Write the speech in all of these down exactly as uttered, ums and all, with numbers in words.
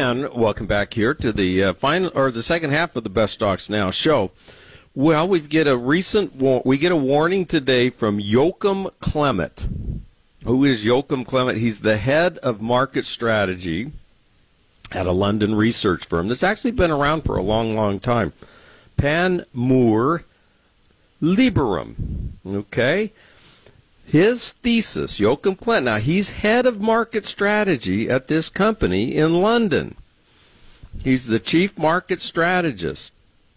And welcome back here to the uh, final or the second half of the Best Stocks Now show. Well, we get a recent we get a warning today from Joachim Clement. Who is Joachim Clement? He's the head of market strategy at a London research firm that's actually been around for a long, long time. Panmure Liberum. Okay? His thesis, Joachim Clement, now he's head of market strategy at this company in London. He's the chief market strategist.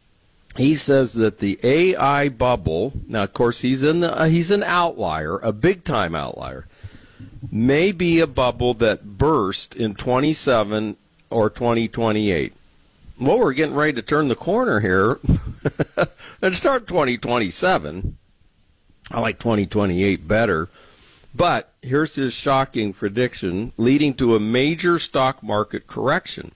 He says that the A I bubble, now of course he's in the uh, he's an outlier, a big time outlier, may be a bubble that burst in twenty-seven or twenty twenty-eight. Well, we're getting ready to turn the corner here and start twenty twenty-seven. I like twenty twenty-eight better. But here's his shocking prediction, leading to a major stock market correction.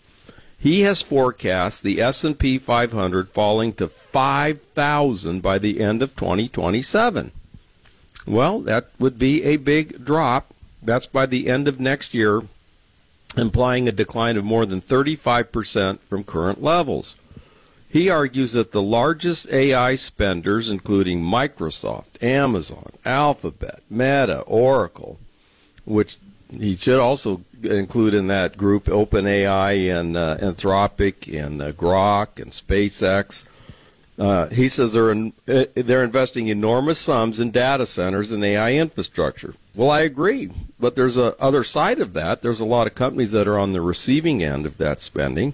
He has forecast the S and P five hundred falling to five thousand by the end of twenty twenty-seven. Well, that would be a big drop. That's by the end of next year, implying a decline of more than thirty-five percent from current levels. He argues that the largest A I spenders, including Microsoft, Amazon, Alphabet, Meta, Oracle, which he should also include in that group OpenAI and uh, Anthropic and uh, Grok and SpaceX. Uh, he says they're in, uh, they're investing enormous sums in data centers and A I infrastructure. Well, I agree, but there's a other side of that. There's a lot of companies that are on the receiving end of that spending.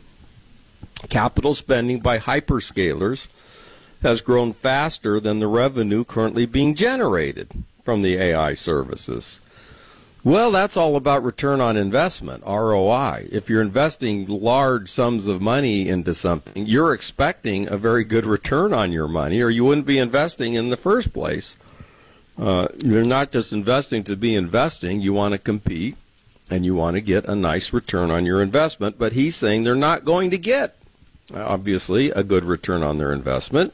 Capital spending by hyperscalers has grown faster than the revenue currently being generated from the A I services. Well, that's all about return on investment, R O I. If you're investing large sums of money into something, you're expecting a very good return on your money, or you wouldn't be investing in the first place. Uh, you're not just investing to be investing. You want to compete, and you want to get a nice return on your investment. But he's saying they're not going to get, obviously, a good return on their investment.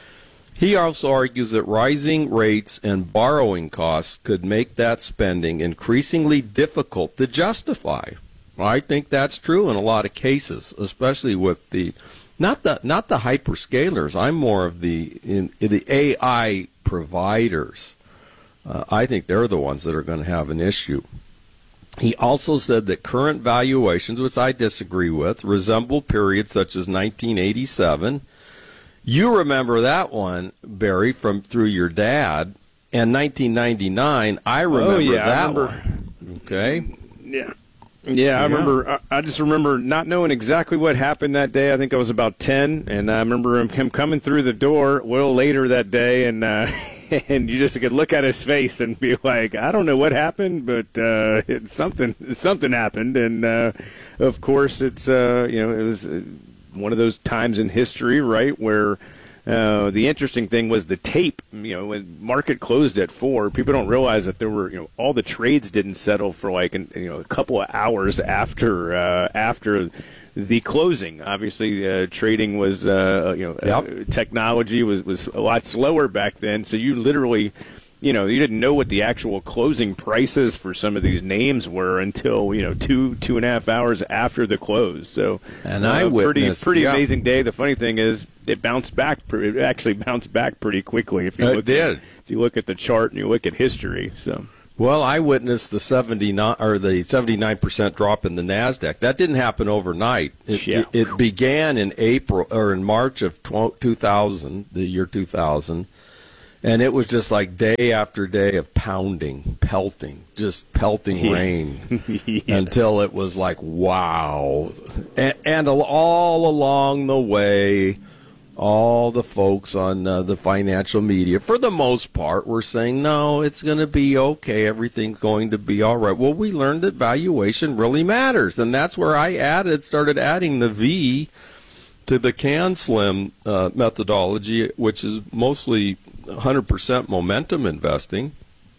He also argues that rising rates and borrowing costs could make that spending increasingly difficult to justify. I think that's true in a lot of cases, especially with the not the not the hyperscalers. I'm more of the in, in the A I providers. Uh, I think they're the ones that are going to have an issue. He also said that current valuations, which I disagree with, resemble periods such as nineteen eighty-seven. You remember that one, Barry, from through your dad, and nineteen ninety-nine. I remember oh, yeah, that I remember. one. Okay. Yeah. Yeah, I remember. I, I just remember not knowing exactly what happened that day. I think I was about ten, and I remember him, him coming through the door a little later that day, and uh, and you just could look at his face and be like, I don't know what happened, but uh, it, something something happened, and uh, of course it's uh, you know it was. Uh, one of those times in history, right, where uh, the interesting thing was the tape. You know, when market closed at four, people don't realize that there were, you know, all the trades didn't settle for like, an, you know, a couple of hours after uh, after the closing. Obviously, uh, trading was, uh, you know, yep. uh, technology was was a lot slower back then. So you literally. You know, you didn't know what the actual closing prices for some of these names were until, you know, two, two and a half hours after the close. So, and uh, I witnessed, pretty, pretty yeah. amazing day. The funny thing is, it bounced back. It actually bounced back pretty quickly. If you it look did. At, if you look at the chart and you look at history. So, well, I witnessed the seventy-nine or the seventy-nine percent drop in the Nasdaq. That didn't happen overnight. It, yeah. it, it began in April or in March of two thousand, the year two thousand. And it was just like day after day of pounding, pelting, just pelting yeah. rain yes. until it was like, wow. And, and all along the way, all the folks on uh, the financial media, for the most part, were saying, no, it's going to be okay. Everything's going to be all right. Well, we learned that valuation really matters. And that's where I added, started adding the V to the CanSlim uh, methodology, which is mostly one hundred percent momentum investing,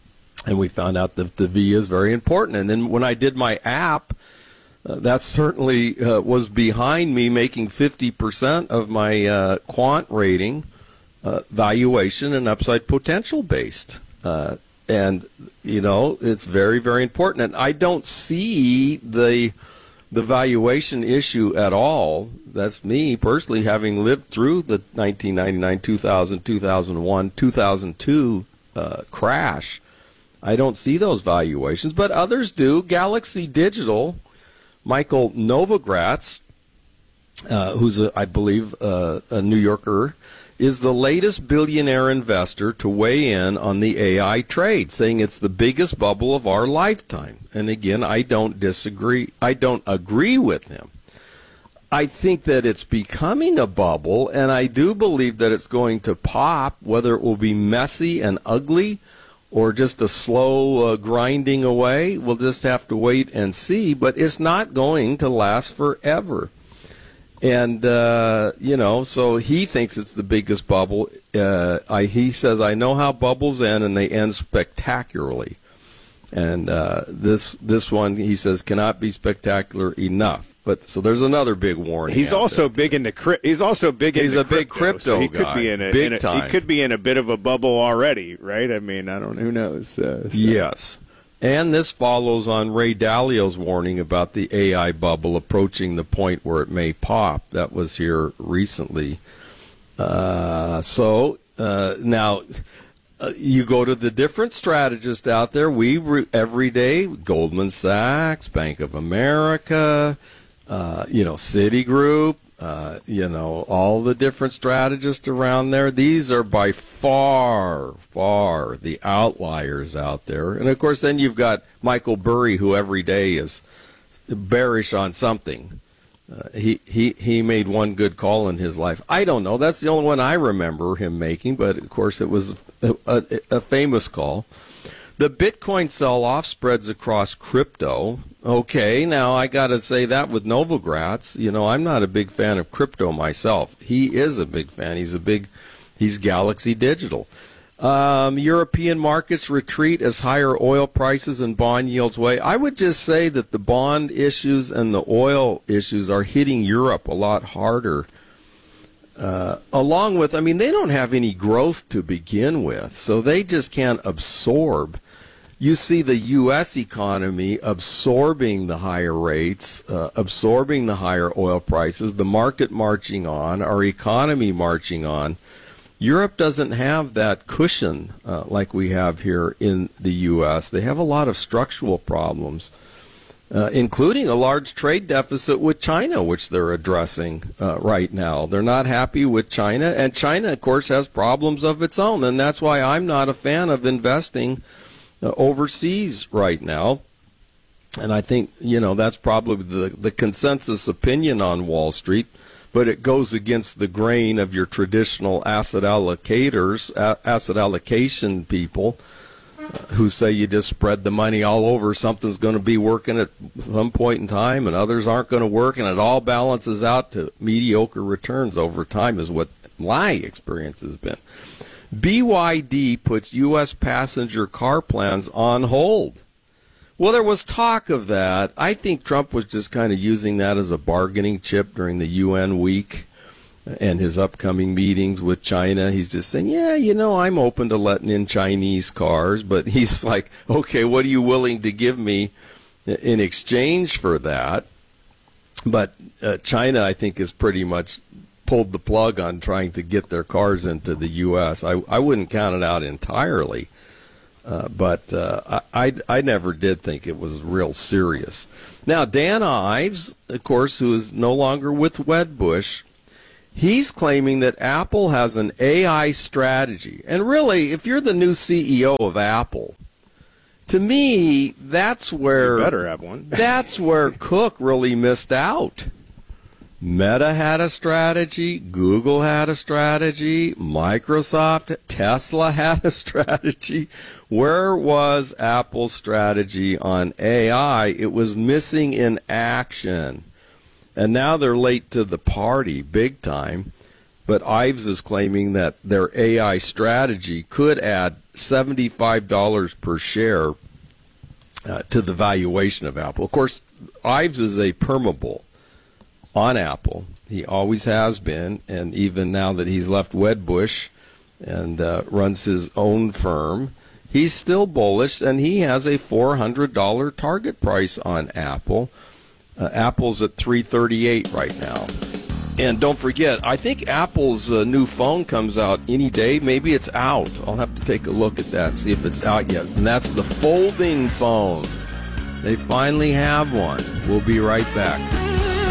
and we found out that the V is very important. And then when I did my app, uh, that certainly uh, was behind me making fifty percent of my uh, quant rating uh, valuation and upside potential based. Uh, and, you know, it's very, very important. And I don't see the the valuation issue at all. That's me personally, having lived through the nineteen ninety-nine, two thousand, two thousand one, two thousand two uh, crash. I don't see those valuations, but others do. Galaxy Digital, Michael Novogratz, uh, who's, a, I believe, uh, a New Yorker, is the latest billionaire investor to weigh in on the A I trade, saying it's the biggest bubble of our lifetime. And again, I don't disagree. I don't agree with him. I think that it's becoming a bubble, and I do believe that it's going to pop, whether it will be messy and ugly or just a slow uh, grinding away. We'll just have to wait and see, but it's not going to last forever. And, uh, you know, so he thinks it's the biggest bubble. Uh, I, he says, I know how bubbles end, and they end spectacularly. And uh, this this one, he says, cannot be spectacular enough. But so there's another big warning. He's also there. big into cri- he's also big he's into a big crypto, so he guy, could be in a, big in a, time. He could be in a bit of a bubble already, right? I mean, I don't. Who knows? Uh, so. Yes, and this follows on Ray Dalio's warning about the A I bubble approaching the point where it may pop. That was here recently. Uh, so uh, now. Uh, you go to the different strategists out there. We re- every day, Goldman Sachs, Bank of America, uh, you know, Citigroup, uh, you know, all the different strategists around there. These are by far, far the outliers out there. And of course, then you've got Michael Burry, who every day is bearish on something. Uh, he, he, he made one good call in his life. I don't know. That's the only one I remember him making, but of course it was a, a, a famous call. The Bitcoin sell-off spreads across crypto. Okay, now I got to say that with Novogratz. You know, I'm not a big fan of crypto myself. He is a big fan. He's a big, he's Galaxy Digital. Um, European markets retreat as higher oil prices and bond yields weigh. I would just say that the bond issues and the oil issues are hitting Europe a lot harder. Uh, along with, I mean, they don't have any growth to begin with, so they just can't absorb. You see the U S economy absorbing the higher rates, uh, absorbing the higher oil prices, the market marching on, our economy marching on. Europe doesn't have that cushion uh, like we have here in the U S. They have a lot of structural problems, uh, including a large trade deficit with China, which they're addressing uh, right now. They're not happy with China, and China, of course, has problems of its own, and that's why I'm not a fan of investing uh, overseas right now. And I think, you know, that's probably the, the consensus opinion on Wall Street. But it goes against the grain of your traditional asset allocators, asset allocation people uh, who say you just spread the money all over. Something's going to be working at some point in time and others aren't going to work, and it all balances out to mediocre returns over time is what my experience has been. B Y D puts U S passenger car plans on hold. Well, there was talk of that. I think Trump was just kind of using that as a bargaining chip during the U N week and his upcoming meetings with China. He's just saying, yeah, you know, I'm open to letting in Chinese cars. But he's like, okay, what are you willing to give me in exchange for that? But uh, China, I think, has pretty much pulled the plug on trying to get their cars into the U S. I, I wouldn't count it out entirely. Uh, but uh, I, I never did think it was real serious. Now, Dan Ives, of course, who is no longer with Wedbush, he's claiming that Apple has an A I strategy. And really, if you're the new C E O of Apple, to me, that's where you better have one. That's where Cook really missed out. Meta had a strategy, Google had a strategy, Microsoft, Tesla had a strategy. Where was Apple's strategy on A I? It was missing in action. And now they're late to the party, big time. But Ives is claiming that their A I strategy could add seventy-five dollars per share uh, to the valuation of Apple. Of course, Ives is a permabull on Apple. He always has been, and even now that he's left Wedbush and uh, runs his own firm, he's still bullish, and he has a four hundred dollars target price on Apple. Uh, Apple's at three thirty-eight right now. And don't forget, I think Apple's uh, new phone comes out any day. Maybe it's out. I'll have to take a look at that, see if it's out yet. And that's the folding phone. They finally have one. We'll be right back.